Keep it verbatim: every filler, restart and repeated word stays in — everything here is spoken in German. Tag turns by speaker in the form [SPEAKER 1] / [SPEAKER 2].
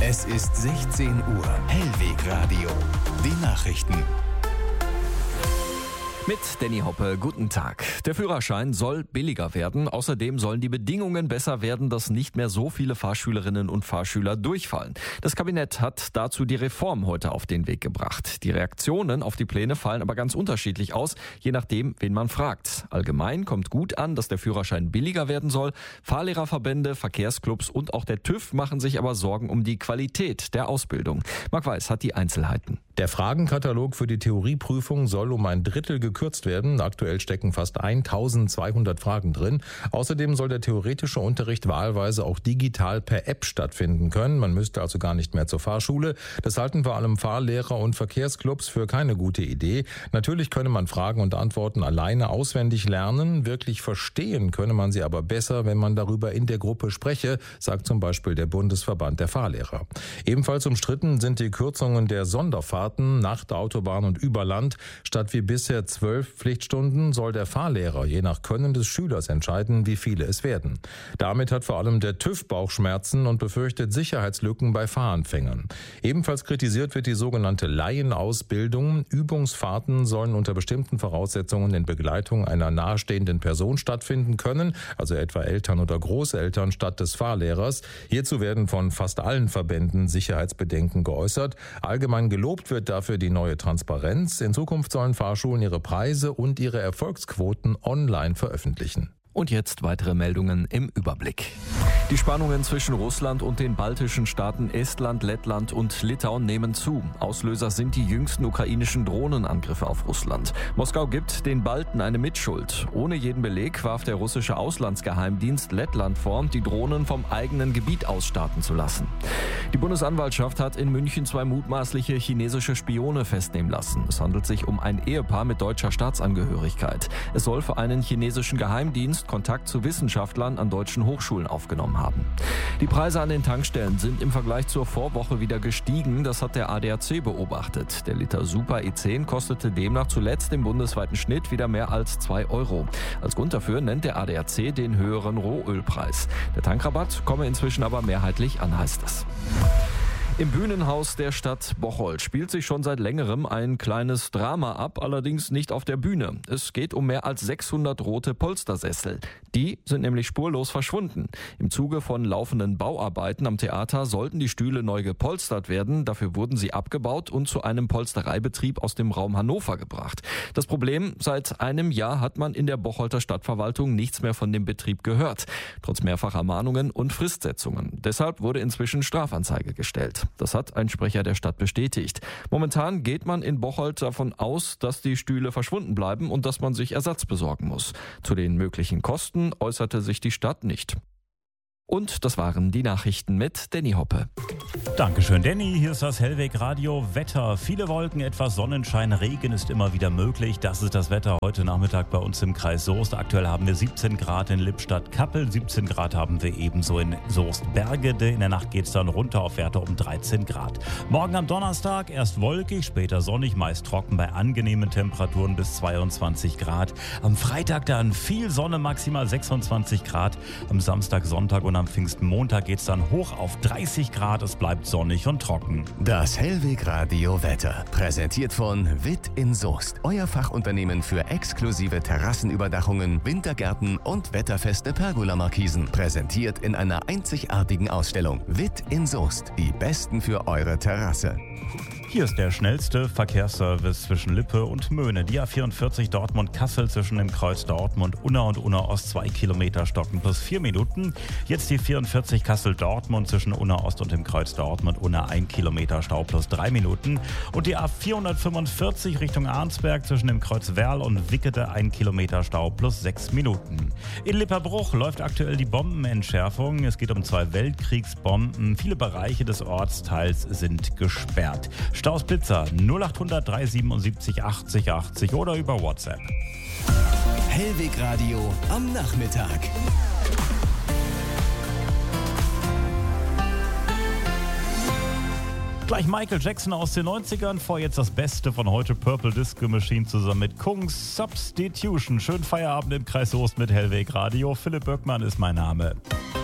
[SPEAKER 1] Es ist sechzehn Uhr. Hellwegradio. Die Nachrichten.
[SPEAKER 2] Mit Danny Hoppe, guten Tag. Der Führerschein soll billiger werden. Außerdem sollen die Bedingungen besser werden, dass nicht mehr so viele Fahrschülerinnen und Fahrschüler durchfallen. Das Kabinett hat dazu die Reform heute auf den Weg gebracht. Die Reaktionen auf die Pläne fallen aber ganz unterschiedlich aus, je nachdem, wen man fragt. Allgemein kommt gut an, dass der Führerschein billiger werden soll. Fahrlehrerverbände, Verkehrsclubs und auch der TÜV machen sich aber Sorgen um die Qualität der Ausbildung. Marc Weiß hat die Einzelheiten.
[SPEAKER 3] Der Fragenkatalog für die Theorieprüfung soll um ein Drittel gekürzt werden. Aktuell stecken fast eintausendzweihundert Fragen drin. Außerdem soll der theoretische Unterricht wahlweise auch digital per App stattfinden können. Man müsste also gar nicht mehr zur Fahrschule. Das halten vor allem Fahrlehrer und Verkehrsclubs für keine gute Idee. Natürlich könne man Fragen und Antworten alleine auswendig lernen. Wirklich verstehen könne man sie aber besser, wenn man darüber in der Gruppe spreche, sagt zum Beispiel der Bundesverband der Fahrlehrer. Ebenfalls umstritten sind die Kürzungen der Sonderfahrten Nacht, Autobahn und über Land. Statt wie bisher zwölf Pflichtstunden soll der Fahrlehrer je nach Können des Schülers entscheiden, wie viele es werden. Damit hat vor allem der TÜV Bauchschmerzen und befürchtet Sicherheitslücken bei Fahranfängern. Ebenfalls kritisiert wird die sogenannte Laienausbildung. Übungsfahrten sollen unter bestimmten Voraussetzungen in Begleitung einer nahestehenden Person stattfinden können, also etwa Eltern oder Großeltern statt des Fahrlehrers. Hierzu werden von fast allen Verbänden Sicherheitsbedenken geäußert. Allgemein gelobt wird dafür die neue Transparenz. In Zukunft sollen Fahrschulen ihre Preise und ihre Erfolgsquoten online veröffentlichen.
[SPEAKER 2] Und jetzt weitere Meldungen im Überblick. Die Spannungen zwischen Russland und den baltischen Staaten Estland, Lettland und Litauen nehmen zu. Auslöser sind die jüngsten ukrainischen Drohnenangriffe auf Russland. Moskau gibt den Balten eine Mitschuld. Ohne jeden Beleg warf der russische Auslandsgeheimdienst Lettland vor, die Drohnen vom eigenen Gebiet aus starten zu lassen. Die Bundesanwaltschaft hat in München zwei mutmaßliche chinesische Spione festnehmen lassen. Es handelt sich um ein Ehepaar mit deutscher Staatsangehörigkeit. Es soll für einen chinesischen Geheimdienst Kontakt zu Wissenschaftlern an deutschen Hochschulen aufgenommen haben. Die Preise an den Tankstellen sind im Vergleich zur Vorwoche wieder gestiegen. Das hat der A D A C beobachtet. Der Liter Super E zehn kostete demnach zuletzt im bundesweiten Schnitt wieder mehr als zwei Euro. Als Grund dafür nennt der A D A C den höheren Rohölpreis. Der Tankrabatt komme inzwischen aber mehrheitlich an, heißt es. Im Bühnenhaus der Stadt Bocholt spielt sich schon seit längerem ein kleines Drama ab, allerdings nicht auf der Bühne. Es geht um mehr als sechshundert rote Polstersessel. Die sind nämlich spurlos verschwunden. Im Zuge von laufenden Bauarbeiten am Theater sollten die Stühle neu gepolstert werden. Dafür wurden sie abgebaut und zu einem Polstereibetrieb aus dem Raum Hannover gebracht. Das Problem: Seit einem Jahr hat man in der Bocholter Stadtverwaltung nichts mehr von dem Betrieb gehört. Trotz mehrfacher Mahnungen und Fristsetzungen. Deshalb wurde inzwischen Strafanzeige gestellt. Das hat ein Sprecher der Stadt bestätigt. Momentan geht man in Bocholt davon aus, dass die Stühle verschwunden bleiben und dass man sich Ersatz besorgen muss. Zu den möglichen Kosten äußerte sich die Stadt nicht. Und das waren die Nachrichten mit Danny Hoppe.
[SPEAKER 4] Dankeschön, Danny. Hier ist das Hellwegradio Wetter. Viele Wolken, etwas Sonnenschein, Regen ist immer wieder möglich. Das ist das Wetter heute Nachmittag bei uns im Kreis Soest. Aktuell haben wir siebzehn Grad in Lippstadt-Kappel, siebzehn Grad haben wir ebenso in Soest-Bergede. In der Nacht geht es dann runter auf Werte um dreizehn Grad. Morgen am Donnerstag erst wolkig, später sonnig, meist trocken bei angenehmen Temperaturen bis zweiundzwanzig Grad. Am Freitag dann viel Sonne, maximal sechsundzwanzig Grad. Am Samstag, Sonntag und am Pfingstmontag geht es dann hoch auf dreißig Grad. Es bleibt sonnig und trocken.
[SPEAKER 1] Das Hellwegradio Wetter, präsentiert von Witt in Soest. Euer Fachunternehmen für exklusive Terrassenüberdachungen, Wintergärten und wetterfeste Pergola-Markisen. Präsentiert in einer einzigartigen Ausstellung. Witt in Soest. Die Besten für eure Terrasse.
[SPEAKER 4] Hier ist der schnellste Verkehrsservice zwischen Lippe und Möhne. Die A vierundvierzig Dortmund-Kassel zwischen dem Kreuz Dortmund-Unna und Unna-Ost zwei Kilometer stocken plus vier Minuten. Jetzt die vierundvierzig Kassel-Dortmund zwischen Unna-Ost und dem Kreuz Dortmund-Unna ein Kilometer Stau plus drei Minuten. Und die A vierhundertfünfundvierzig Richtung Arnsberg zwischen dem Kreuz Werl und Wickede ein Kilometer Stau plus sechs Minuten. In Lipperbruch läuft aktuell die Bombenentschärfung. Es geht um zwei Weltkriegsbomben. Viele Bereiche des Ortsteils sind gesperrt. Staus Blitzer null achthundert drei siebenundsiebzig achtzig achtzig oder über WhatsApp.
[SPEAKER 1] Hellwegradio am Nachmittag.
[SPEAKER 4] Gleich Michael Jackson aus den neunzigern, vor jetzt das Beste von heute, Purple Disco Machine zusammen mit Kungs Substitution. Schönen Feierabend im Kreis Soest mit Hellwegradio. Philipp Böckmann ist mein Name.